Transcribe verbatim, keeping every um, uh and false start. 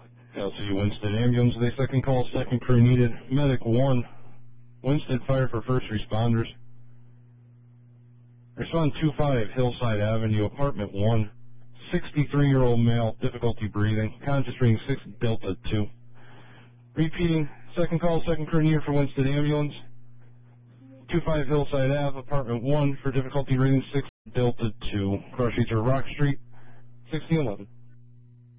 L C Winston Ambulance, the second call, second crew needed. Medic one, Winston Fire for first responders. Respond two five, Hillside Avenue, apartment one, sixty-three-year-old male, difficulty breathing, conscious reading six Delta two. Repeating, second call, second crew needed for Winston Ambulance. two five Hillside Ave, apartment one, for difficulty reading six Delta two. Cross streets are Rock Street, sixteen eleven.